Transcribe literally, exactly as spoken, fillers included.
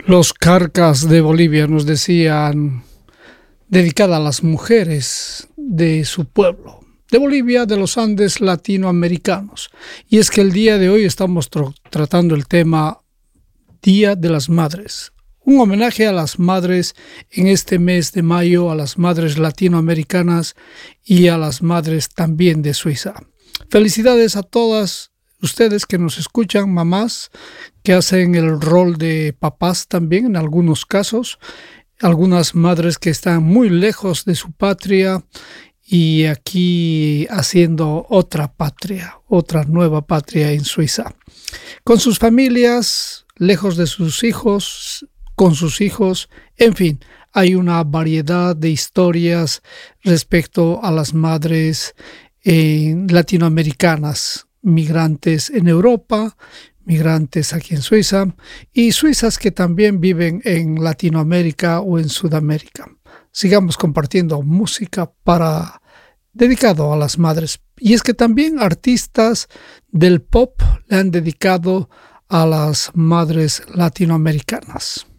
Los Carcas de Bolivia nos decían, dedicada a las mujeres de su pueblo, de Bolivia, de los Andes latinoamericanos. Y es que el día de hoy estamos tr- tratando el tema Día de las Madres. Un homenaje a las madres en este mes de mayo, a las madres latinoamericanas y a las madres también de Suiza. Felicidades a todas ustedes que nos escuchan, mamás que hacen el rol de papás también en algunos casos, algunas madres que están muy lejos de su patria y aquí haciendo otra patria, otra nueva patria en Suiza. Con sus familias, lejos de sus hijos, con sus hijos, en fin, hay una variedad de historias respecto a las madres eh, latinoamericanas, migrantes en Europa, migrantes aquí en Suiza y suizas que también viven en Latinoamérica o en Sudamérica. Sigamos compartiendo música para dedicado a las madres. Y es que también artistas del pop le han dedicado a las madres latinoamericanas.